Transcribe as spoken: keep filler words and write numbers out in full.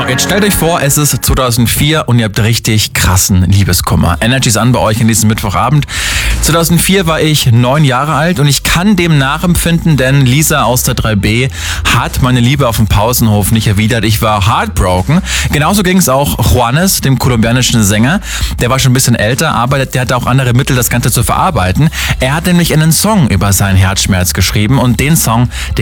Jetzt stellt euch vor, es ist zweitausendvier und ihr habt richtig krassen Liebeskummer. Energy ist an bei euch an diesem Mittwochabend. zweitausendvier war ich neun Jahre alt und ich kann dem nachempfinden, denn Lisa aus der drei B hat meine Liebe auf dem Pausenhof nicht erwidert. Ich war heartbroken. Genauso ging es auch Juanes, dem kolumbianischen Sänger. Der war schon ein bisschen älter, aber der hatte auch andere Mittel, das Ganze zu verarbeiten. Er hat nämlich einen Song über seinen Herzschmerz geschrieben und den Song, den